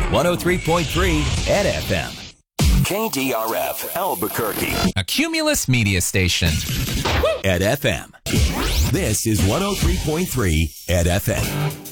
103.3 at FM. KDRF Albuquerque. A Cumulus media station. At FM. This is 103.3 at FM.